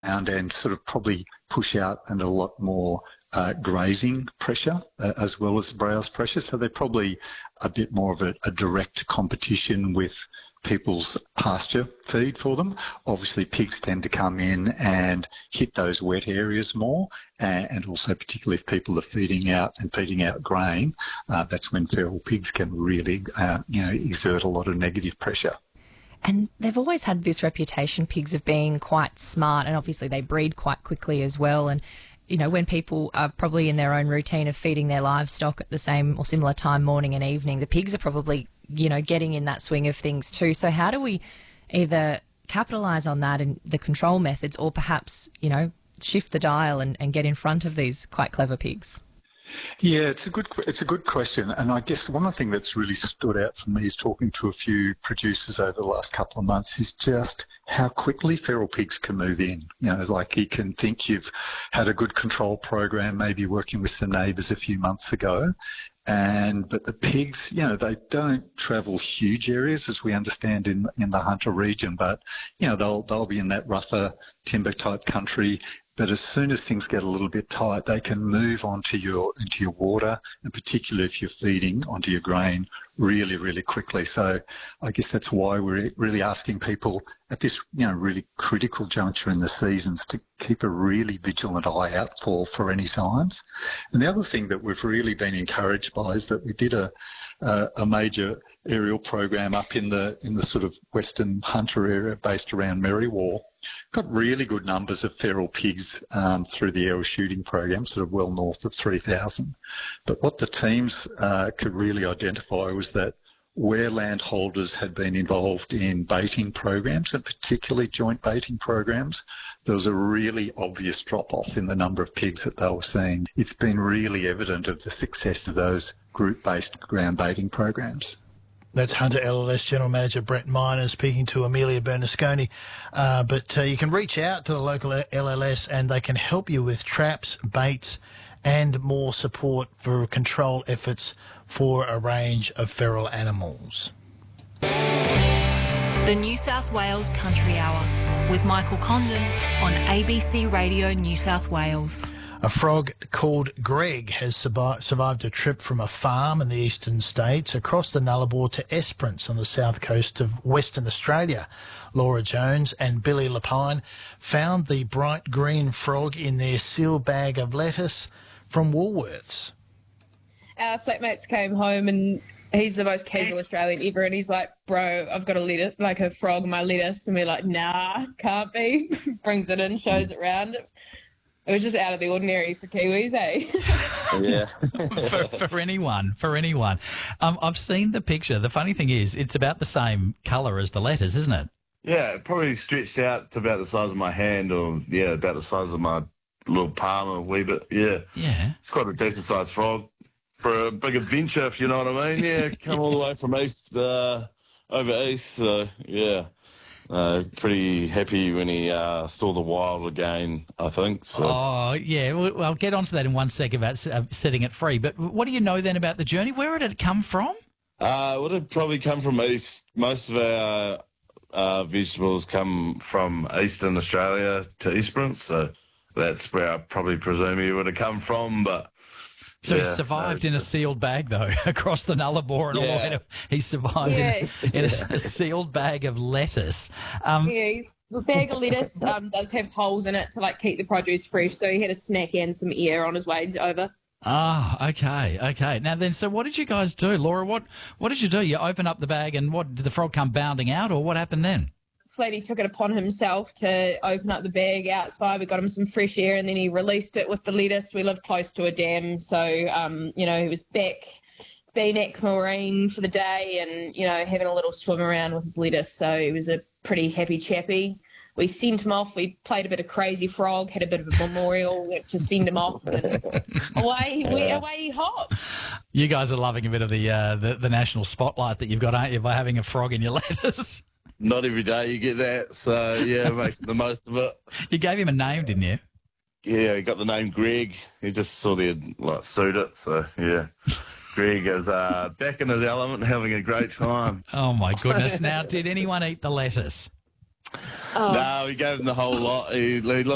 and sort of probably push out and a lot more grazing pressure as well as browse pressure. So they're probably a bit more of a direct competition with people's pasture feed for them. Obviously, pigs tend to come in and hit those wet areas more, and also particularly if people are feeding out grain, that's when feral pigs can really, exert a lot of negative pressure. And they've always had this reputation, pigs, of being quite smart, and obviously they breed quite quickly as well. And, you know, when people are probably in their own routine of feeding their livestock at the same or similar time, morning and evening, the pigs are probably, getting in that swing of things too. So how do we either capitalise on that in the control methods, or perhaps, shift the dial and get in front of these quite clever pigs? Yeah, it's a good question, and I guess one of the things that's really stood out for me is talking to a few producers over the last couple of months is just how quickly feral pigs can move in. Like you can think you've had a good control program, maybe working with some neighbours a few months ago, but the pigs, they don't travel huge areas as we understand in the Hunter region, but they'll be in that rougher timber type country. But as soon as things get a little bit tight, they can move into your water, and particularly if you're feeding onto your grain really, really quickly. So I guess that's why we're really asking people at this, really critical juncture in the seasons to keep a really vigilant eye out for any signs. And the other thing that we've really been encouraged by is that we did a major aerial program up in the sort of Western Hunter area based around Merriwall. Got really good numbers of feral pigs through the aerial shooting program, sort of well north of 3,000. But what the teams could really identify was that where landholders had been involved in baiting programs, and particularly joint baiting programs, there was a really obvious drop-off in the number of pigs that they were seeing. It's been really evident of the success of those group-based ground baiting programs. That's Hunter LLS General Manager Brett Miner speaking to Amelia Bernasconi. But you can reach out to the local LLS and they can help you with traps, baits and more support for control efforts for a range of feral animals. The New South Wales Country Hour with Michael Condon on ABC Radio New South Wales. A frog called Greg has survived a trip from a farm in the eastern states across the Nullarbor to Esperance on the south coast of Western Australia. Laura Jones and Billy Lapine found the bright green frog in their sealed bag of lettuce from Woolworths. Our flatmates came home and he's the most casual Australian ever, and he's like, bro, I've got a lettuce, like a frog in my lettuce. And we're like, nah, can't be. Brings it in, shows it round. It was just out of the ordinary for Kiwis, eh? Yeah. for anyone. I've seen the picture. The funny thing is, it's about the same colour as the lettuce, isn't it? Yeah, it probably stretched out to about the size of my hand, or, about the size of my little palm a wee bit, yeah. Yeah. It's quite a decent-sized frog for a big adventure, if you know what I mean. Yeah, come all the way from east, over east, so, yeah. Pretty happy when he saw the wild again, I think. So. Oh, yeah. Well, I'll get onto that in 1 second about setting it free. But what do you know then about the journey? Where did it come from? Would have probably come from east. Most of our vegetables come from eastern Australia to Esperance, so that's where I probably presume he would have come from, but... So he survived in a sealed bag, though, across the Nullarbor and all the way to... He survived in a sealed bag of lettuce. The bag of lettuce does have holes in it to, keep the produce fresh, so he had a snack and some air on his way over. Ah, okay. Now then, so what did you guys do? Laura, what did you do? You open up the bag and did the frog come bounding out, or what happened then? Flatty took it upon himself to open up the bag outside. We got him some fresh air and then he released it with the lettuce. We live close to a dam, so, he was back Beaneck Marine for the day and, having a little swim around with his lettuce. So he was a pretty happy chappy. We sent him off. We played a bit of Crazy Frog, had a bit of a memorial to send him off, and away he hopped. You guys are loving a bit of the national spotlight that you've got, aren't you, by having a frog in your lettuce? Not every day you get that, so, making the most of it. You gave him a name, didn't you? Yeah, he got the name Greg. He just sort of, suited it, so, yeah. Greg is back in his element, having a great time. Oh, my goodness. Now, did anyone eat the lettuce? No, we gave him the whole lot. He